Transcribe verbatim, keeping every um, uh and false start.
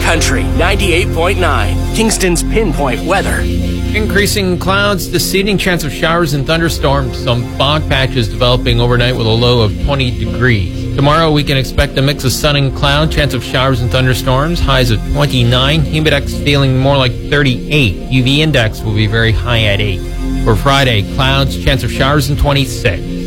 Country ninety-eight point nine, Kingston's Pinpoint Weather. Increasing clouds, deceiving chance of showers and thunderstorms. Some fog patches developing overnight with a low of twenty degrees. Tomorrow we can expect a mix of sun and cloud, chance of showers and thunderstorms, highs of twenty-nine. Humidex feeling more like thirty-eight. U V index will be very high at eight. For Friday, clouds, chance of showers and twenty-six.